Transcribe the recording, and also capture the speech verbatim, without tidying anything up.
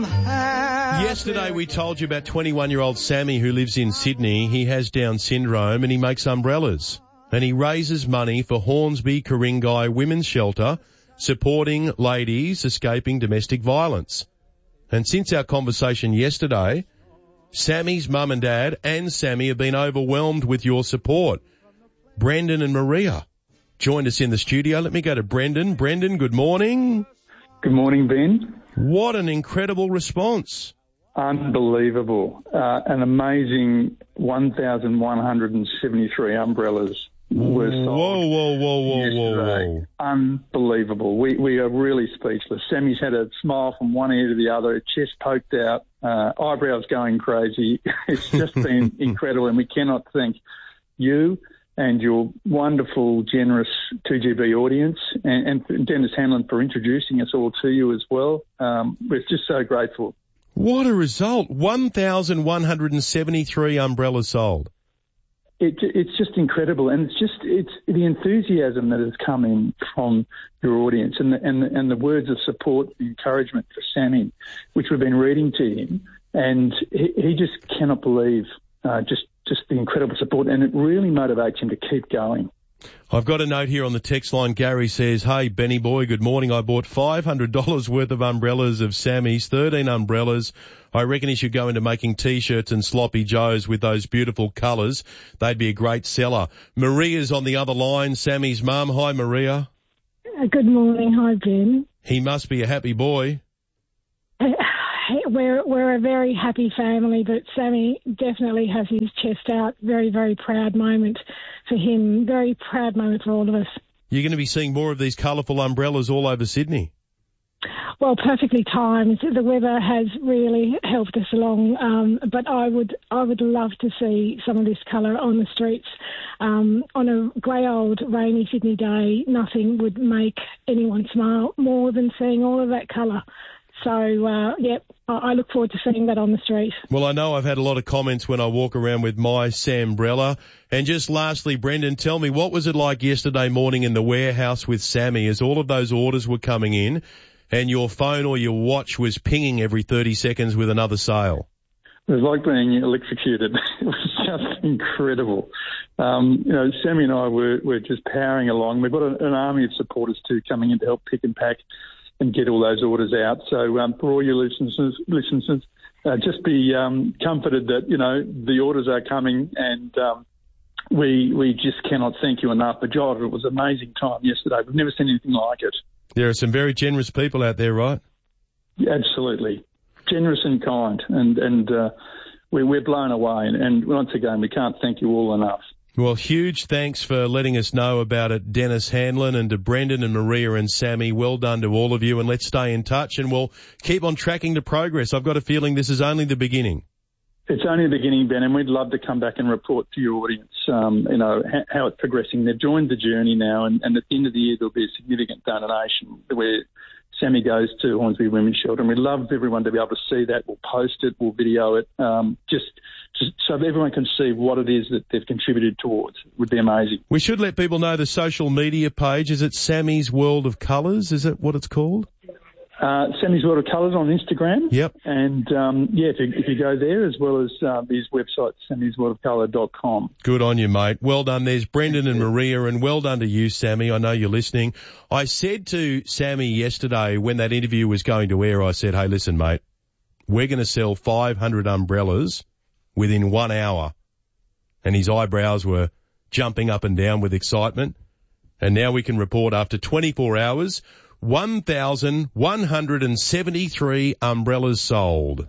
Yesterday we told you about twenty-one-year-old Sammy who lives in Sydney. He has Down syndrome and he makes umbrellas. And he raises money for Hornsby Ku-ring-gai Women's Shelter, supporting ladies escaping domestic violence. And since our conversation yesterday, Sammy's mum and dad and Sammy have been overwhelmed with your support. Brendan and Maria joined us in the studio. Let me go to Brendan. Brendan, good morning. Good morning, Ben. What an incredible response. Unbelievable. Uh, an amazing one thousand one hundred seventy-three umbrellas were sold. Whoa, whoa, whoa, whoa, yesterday. whoa, whoa. Unbelievable. We we are really speechless. Sammy's had a smile from one ear to the other, chest poked out, uh, eyebrows going crazy. It's just been incredible, and we cannot thank you and your wonderful, generous two G B audience, and, and Dennis Hanlon for introducing us all to you as well. Um, we're just so grateful. What a result. one thousand one hundred seventy-three umbrellas sold. It, it's just incredible, and it's just it's the enthusiasm that has come in from your audience, and the, and the, and the words of support, encouragement for Sammy, which we've been reading to him, and he, he just cannot believe uh, just just the incredible support, and it really motivates him to keep going. I've got a note here on the text line. Gary says, hey, Benny boy, good morning. I bought five hundred dollars worth of umbrellas of Sammy's, thirteen umbrellas. I reckon he should go into making T-shirts and sloppy joes with those beautiful colours. They'd be a great seller. Maria's on the other line, Sammy's mum. Hi, Maria. Uh, good morning. Hi, Ben. He must be a happy boy. Uh, we're, we're a very happy family, but Sammy definitely has his chest out. Very, very proud moment for him. Very proud moment for all of us. You're going to be seeing more of these colourful umbrellas all over Sydney. Well, perfectly timed. The weather has really helped us along, um, but I would I would love to see some of this colour on the streets. Um, on a grey old rainy Sydney day, nothing would make anyone smile more than seeing all of that colour. So, uh, yeah, I look forward to seeing that on the street. Well, I know I've had a lot of comments when I walk around with my Sambrella. And just lastly, Brendan, tell me, what was it like yesterday morning in the warehouse with Sammy as all of those orders were coming in and your phone or your watch was pinging every thirty seconds with another sale? It was like being electrocuted. It was just incredible. Um, you know, Sammy and I were, were just powering along. We've got a, an army of supporters too coming in to help pick and pack and get all those orders out. So um, for all your listeners, listeners uh, just be um, comforted that, you know, the orders are coming, and um, we we just cannot thank you enough. But, God, it was an amazing time yesterday. We've never seen anything like it. There are some very generous people out there, right? Yeah, absolutely. Generous and kind, and, and uh, we're, we're blown away. And, and once again, we can't thank you all enough. Well, huge thanks for letting us know about it, Dennis Hanlon, and to Brendan and Maria and Sammy. Well done to all of you, and let's stay in touch, and we'll keep on tracking the progress. I've got a feeling this is only the beginning. It's only the beginning, Ben, and we'd love to come back and report to your audience, um, you know, ha- how it's progressing. They've joined the journey now, and, and at the end of the year there'll be a significant donation where Sammy goes to Hornsby Women's Shelter, and we'd love everyone to be able to see that. We'll post it, we'll video it, um, just, just so that everyone can see what it is that they've contributed towards. It would be amazing. We should let people know the social media page. Is it Sammy's World of Colours? Is it what it's called? Uh, Sammy's World of Colours on Instagram. Yep. And, um, yeah, if you, if you go there, as well as uh, his website, sammys world of colour dot com. Good on you, mate. Well done. There's Brendan and Maria, and well done to you, Sammy. I know you're listening. I said to Sammy yesterday when that interview was going to air, I said, hey, listen, mate, we're going to sell five hundred umbrellas within one hour. And his eyebrows were jumping up and down with excitement. And now we can report after twenty-four hours, one thousand one hundred seventy-three umbrellas sold.